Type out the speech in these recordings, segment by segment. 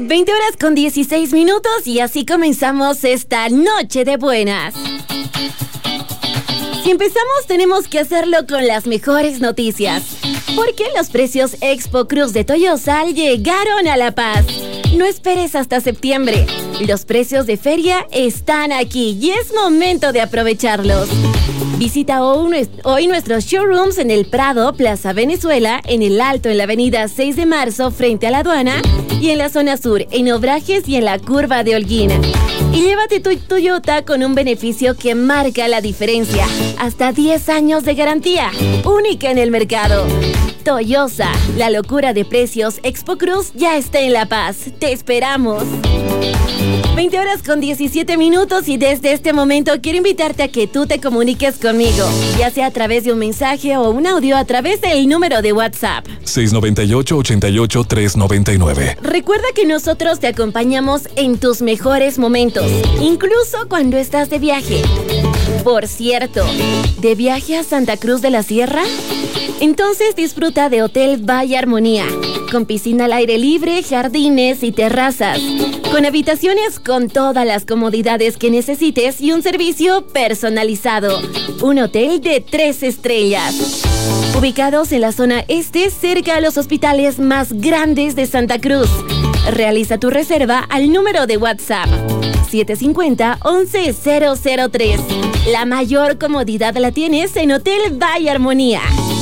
20 horas con 16 minutos y así comenzamos esta noche de buenas. Si empezamos, tenemos que hacerlo con las mejores noticias. Porque los precios Expo Cruz de Toyosa llegaron a La Paz. No esperes hasta septiembre. Los precios de feria están aquí y es momento de aprovecharlos. Visita hoy nuestros showrooms en el Prado, Plaza Venezuela, en el Alto, en la avenida 6 de marzo, frente a la aduana, y en la zona sur, en Obrajes y en la curva de Holguín. Y llévate tu Toyota con un beneficio que marca la diferencia. Hasta 10 años de garantía, única en el mercado. Toyosa, la locura de precios Expo Cruz ya está en La Paz. ¡Te esperamos! 20 horas con 17 minutos y desde este momento quiero invitarte a que tú te comuniques conmigo, ya sea a través de un mensaje o un audio a través del número de WhatsApp 698-88-399. Recuerda que nosotros te acompañamos en tus mejores momentos, incluso cuando estás de viaje. Por cierto, ¿de viaje a Santa Cruz de la Sierra? Entonces disfruta de Hotel Valle Armonía, con piscina al aire libre, jardines y terrazas, con habitaciones con todas las comodidades que necesites y un servicio personalizado. Un hotel de 3 estrellas. Ubicados en la zona este, cerca a los hospitales más grandes de Santa Cruz. Realiza tu reserva al número de WhatsApp 750-11003. La mayor comodidad la tienes en Hotel Valle Armonía.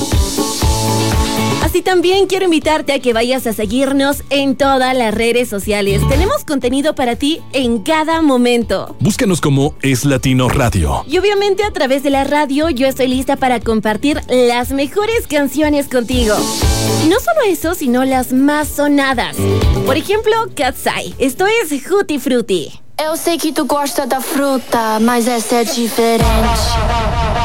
Así también quiero invitarte a que vayas a seguirnos en todas las redes sociales. Tenemos contenido para ti en cada momento. Búscanos como Es Latino Radio. Y obviamente a través de la radio yo estoy lista para compartir las mejores canciones contigo. Y no solo eso, sino las más sonadas. Por ejemplo, Cat's Eye. Esto es Tutti Frutti. Eu sei que tu gosta da fruta, mas essa é diferente.